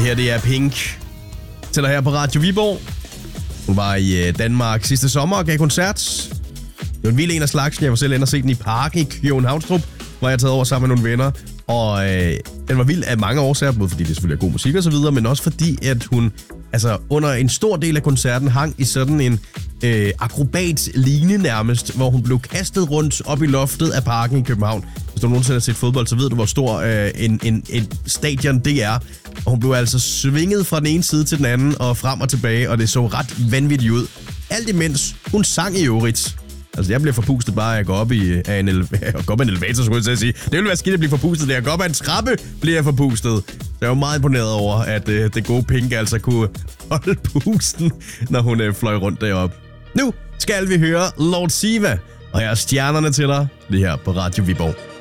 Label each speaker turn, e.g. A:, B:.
A: her det er Pink. Til dig her på Radio Viborg. Hun var i Danmark sidste sommer og gav koncert. Det var en vild en af slagsen. Jeg var selv inde og se den i Parken i Københavnstrup, hvor jeg taget over sammen med nogle venner. Og den var vild af mange årsager, både fordi det selvfølgelig er god musik og så videre, men også fordi, at hun under en stor del af koncerten hang i sådan en akrobat-ligne nærmest, hvor hun blev kastet rundt op i loftet af Parken i København. Hvis du nogensinde har set fodbold, så ved du, hvor stor en stadion det er. Og hun blev altså svinget fra den ene side til den anden og frem og tilbage, og det så ret vanvittigt ud. Alt imens hun sang i øvrigt. Altså, jeg bliver forpustet bare, at jeg går op i en elevator, skulle jeg sige. Det ville være skidt at blive forpustet, da jeg går op ad en trappe, bliver jeg forpustet. Så jeg var meget imponeret over, at det gode Pink altså kunne holde pusten, når hun fløj rundt deroppe. Nu skal vi høre Lord Siva, og jeg er stjernerne til dig, lige her på Radio Viborg.